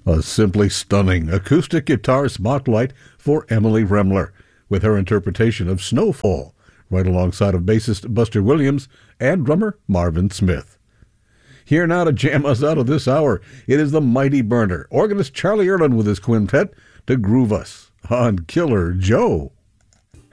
A simply stunning acoustic guitar spotlight for Emily Remler, with her interpretation of Snowfall, right alongside of bassist Buster Williams and drummer Marvin Smith. Here now to jam us out of this hour, it is the mighty burner, organist Charlie Erlin with his quintet, to groove us on Killer Joe.